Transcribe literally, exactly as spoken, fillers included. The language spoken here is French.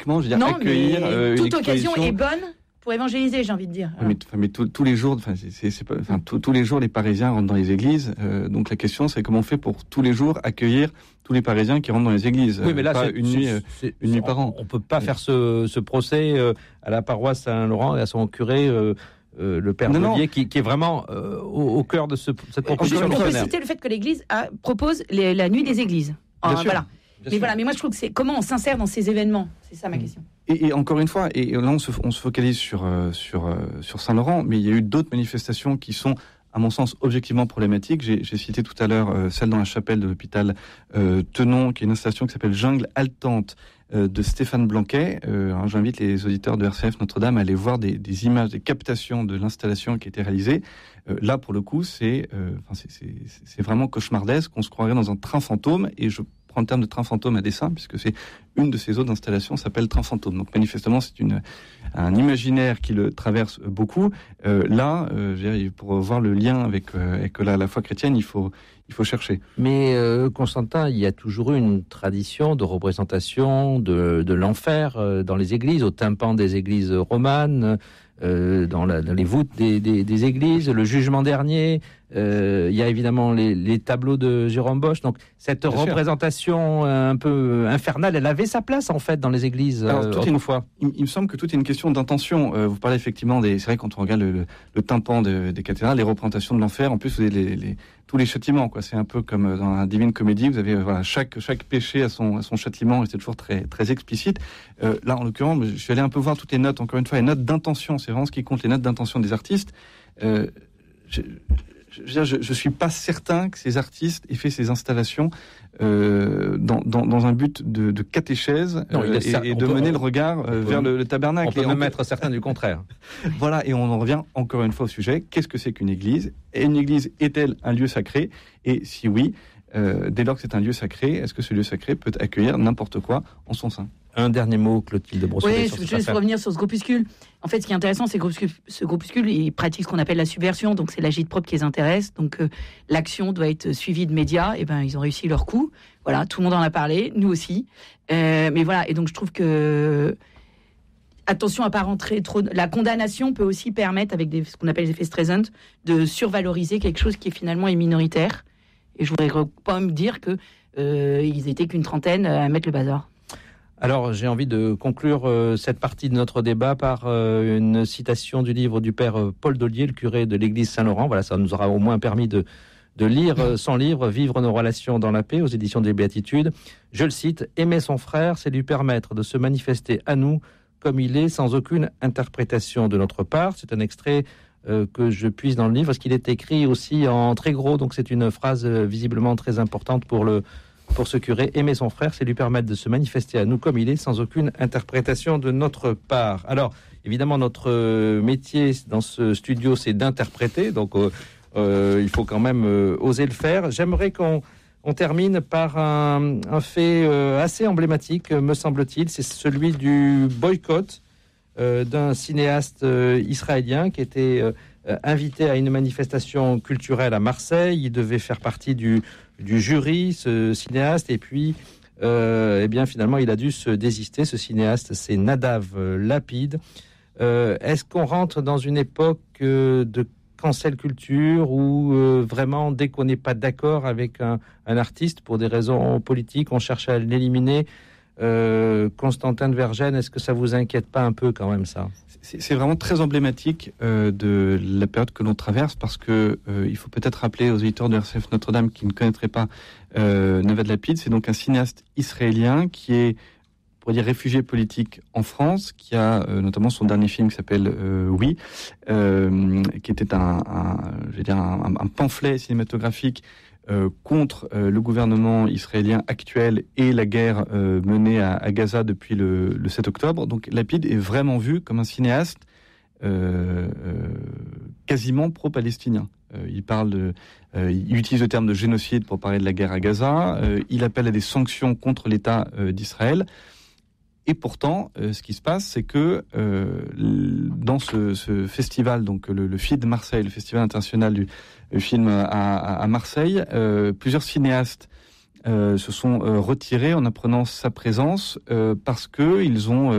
uniquement, je veux dire, non, accueillir mais euh, une toute occasion exposition. est bonne pour évangéliser, j'ai envie de dire. Mais, mais tous, tous les jours, enfin, c'est, c'est, c'est pas, enfin, tous, tous les jours, les Parisiens rentrent dans les églises. Euh, donc la question, c'est comment on fait pour tous les jours accueillir tous les Parisiens qui rentrent dans les églises. Oui, mais là, pas c'est, une nuit, c'est, euh, c'est, une nuit par an. On ne peut pas faire ce, ce procès euh, à la paroisse Saint-Laurent et à son curé, euh, euh, le père Ollier, qui, qui est vraiment euh, au, au cœur de ce, cette proposition. On peut missionnaire. citer le fait que l'Église a, propose les, la nuit des églises. Bien Euh, sûr. voilà. Bien mais sûr. voilà, mais moi je trouve que c'est comment on s'insère dans ces événements. C'est ça ma question. Et, et encore une fois, et là on se, on se focalise sur, euh, sur, euh, sur Saint-Laurent, mais il y a eu d'autres manifestations qui sont, à mon sens, objectivement problématiques. J'ai, j'ai cité tout à l'heure euh, celle dans la chapelle de l'hôpital euh, Tenon, qui est une installation qui s'appelle Jungle Haletante euh, de Stéphane Blanquet. Euh, alors j'invite les auditeurs de R C F Notre-Dame à aller voir des, des images, des captations de l'installation qui a été réalisée. Euh, là, pour le coup, c'est, euh, enfin, c'est, c'est, c'est vraiment cauchemardesque. On se croirait dans un train fantôme, et je prends le terme de train fantôme à dessein, puisque c'est une de ces autres installations s'appelle train fantôme. Donc manifestement, c'est une, un imaginaire qui le traverse beaucoup. Euh, là, euh, je dirais, pour voir le lien avec, euh, avec la, la foi chrétienne, il faut, il faut chercher. Mais euh, Constantin, il y a toujours eu une tradition de représentation de, de l'enfer euh, dans les églises, au tympan des églises romanes, euh, dans, la, dans les voûtes des, des, des églises, le jugement dernier. Euh, il y a évidemment les, les tableaux de Jérôme Bosch. Donc cette Bien représentation sûr. un peu infernale, elle avait sa place en fait dans les églises Alors, euh, autrefois. Il, il me semble que tout est une question d'intention. Euh, vous parlez effectivement des. C'est vrai, quand on regarde le, le, le tympan de, des cathédrales, les représentations de l'enfer. En plus, vous avez les, les, tous les châtiments. Quoi. C'est un peu comme dans la Divine Comédie. Vous avez voilà, chaque chaque péché a son, a son châtiment, et c'est toujours très très explicite. Euh, là, en l'occurrence, je suis allé un peu voir toutes les notes. Encore une fois, les notes d'intention. C'est vraiment ce qui compte, les notes d'intention des artistes. Euh, je, Je ne suis pas certain que ces artistes aient fait ces installations euh, dans, dans, dans un but de, de catéchèse non, euh, ça, et, et de peut, mener on, le regard euh, vers le, le tabernacle. On peut et même on être certain du contraire. Voilà, et on en revient encore une fois au sujet. Qu'est-ce que c'est qu'une église ? Et une église est-elle un lieu sacré ? Et si oui, euh, dès lors que c'est un lieu sacré, est-ce que ce lieu sacré peut accueillir n'importe quoi en son sein ? Un dernier mot, Clotilde Brossolet. Oui, je veux juste revenir sur ce groupuscule. En fait, ce qui est intéressant, c'est que ce groupuscule, il pratique ce qu'on appelle la subversion, donc c'est l'agite-propre qui les intéresse. Donc euh, l'action doit être suivie de médias. Et ben, ils ont réussi leur coup. Voilà, tout le monde en a parlé, nous aussi. Euh, mais voilà, et donc je trouve que attention à pas rentrer trop. La condamnation peut aussi permettre, avec des, ce qu'on appelle les effets Streisand, de survaloriser quelque chose qui est finalement est minoritaire. Et je voudrais pas me dire que euh, ils étaient qu'une trentaine à mettre le bazar. Alors, j'ai envie de conclure euh, cette partie de notre débat par euh, une citation du livre du père euh, Paul Dollier, le curé de l'église Saint-Laurent. Voilà, ça nous aura au moins permis de, de lire euh, son livre « Vivre nos relations dans la paix » aux éditions des Béatitudes. Je le cite, « Aimer son frère, c'est lui permettre de se manifester à nous comme il est, sans aucune interprétation de notre part. » C'est un extrait euh, que je puise dans le livre, parce qu'il est écrit aussi en très gros, donc c'est une phrase euh, visiblement très importante pour le... Pour ce curé, aimer son frère, c'est lui permettre de se manifester à nous comme il est, sans aucune interprétation de notre part. Alors, évidemment, notre métier dans ce studio, c'est d'interpréter, donc euh, euh, il faut quand même euh, oser le faire. J'aimerais qu'on on termine par un, un fait euh, assez emblématique, me semble-t-il, c'est celui du boycott euh, d'un cinéaste euh, israélien qui était euh, invité à une manifestation culturelle à Marseille. Il devait faire partie du du jury, ce cinéaste, et puis, euh, eh bien, finalement, il a dû se désister. Ce cinéaste, c'est Nadav Lapid. Euh, est-ce qu'on rentre dans une époque euh, de cancel culture où euh, vraiment, dès qu'on n'est pas d'accord avec un, un artiste pour des raisons politiques, on cherche à l'éliminer? euh, Constantin de Vergennes, est-ce que ça vous inquiète pas un peu quand même, ça? C'est, c'est vraiment très emblématique euh, de la période que l'on traverse, parce que euh, il faut peut-être rappeler aux auditeurs de R C F Notre-Dame qui ne connaîtraient pas euh, Nadav Lapid. C'est donc un cinéaste israélien qui est, pour dire, réfugié politique en France, qui a euh, notamment son dernier film qui s'appelle euh, Oui, euh, qui était un, un, je vais dire un, un pamphlet cinématographique Euh, contre euh, le gouvernement israélien actuel et la guerre euh, menée à, à Gaza depuis le, le sept octobre. Donc Lapid est vraiment vu comme un cinéaste euh, euh, quasiment pro-palestinien. Euh, il parle de, euh, il utilise le terme de génocide pour parler de la guerre à Gaza. Euh, il appelle à des sanctions contre l'État euh, d'Israël. Et pourtant, euh, ce qui se passe, c'est que euh, dans ce, ce festival, donc le, le F I D Marseille, le Festival international du film à, à, à Marseille, euh, plusieurs cinéastes euh, se sont euh, retirés en apprenant sa présence euh, parce que ils ont euh,